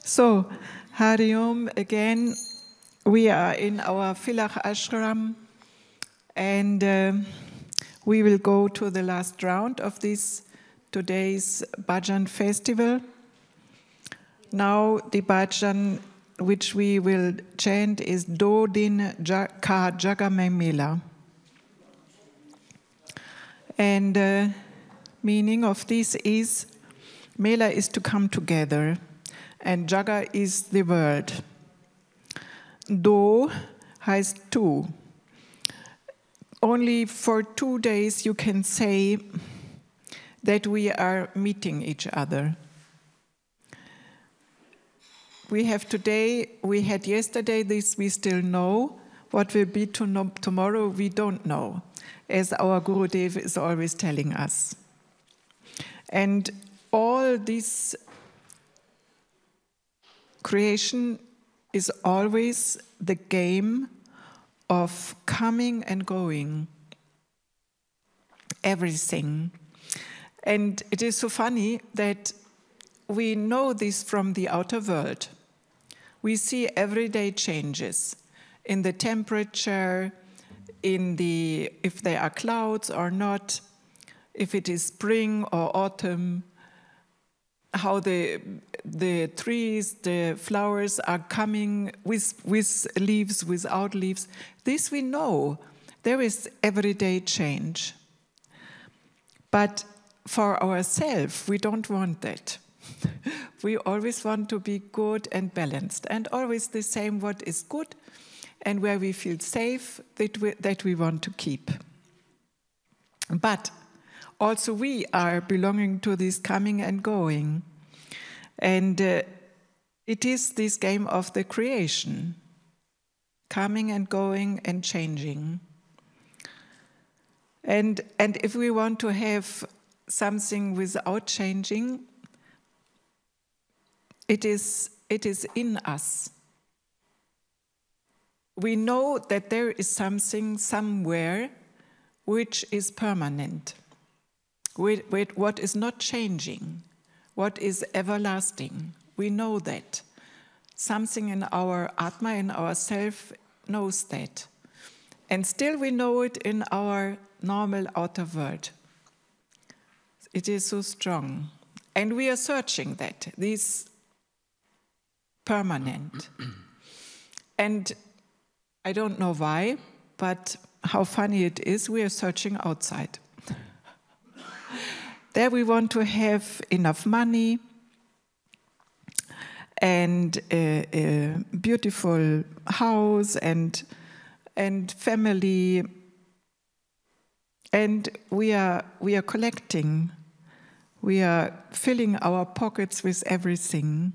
So, Hari Om again. We are in our Villach Ashram, and we will go to the last round of this today's Bhajan festival. Now, the Bhajan which we will chant is Do Din Ka Jagame Mela. And meaning of this is, Mela is to come together, and Jaga is the world. Do heißt two. Only for 2 days you can say that we are meeting each other. We have today, we had yesterday, this we still know. What will be tomorrow, we don't know, as our Gurudev is always telling us. And all this creation is always the game of coming and going, everything. And it is so funny that we know this from the outer world. We see everyday changes in the temperature, if there are clouds or not, if it is spring or autumn, how the trees, the flowers are coming with leaves, without leaves. This we know. There is everyday change. But for ourselves, we don't want that. We always want to be good and balanced, and always the same what is good and where we feel safe that we want to keep. But also we are belonging to this coming and going. And it is this game of the creation, coming and going and changing. And if we want to have something without changing, it is in us. We know that there is something somewhere which is permanent, what is not changing, what is everlasting. We know that. Something in our Atma, in our self, knows that. And still we know it in our normal outer world. It is so strong. And we are searching that, this permanent. And I don't know why, but how funny it is, we are searching outside. There we want to have enough money and a beautiful house and family, and we are collecting. We are filling our pockets with everything.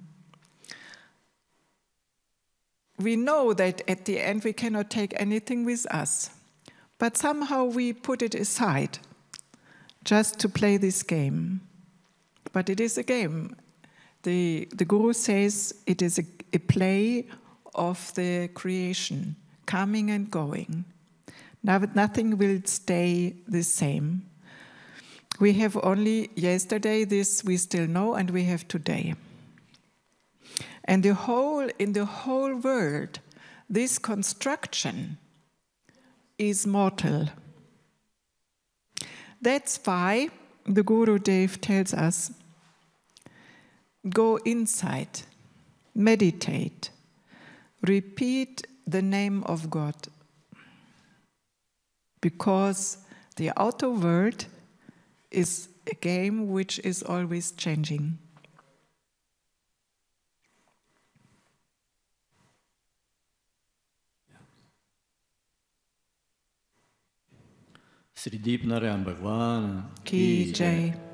We know that at the end we cannot take anything with us, but somehow we put it aside just to play this game. But it is a game. The Guru says it is a play of the creation, coming and going. Now nothing will stay the same. We have only yesterday, this we still know, and we have today. And in the whole world, this construction is mortal. That's why the Gurudev tells us, go inside, meditate, repeat the name of God. Because the outer world is a game which is always changing. Sri Deep Narayan Bhagwan Ki Jai.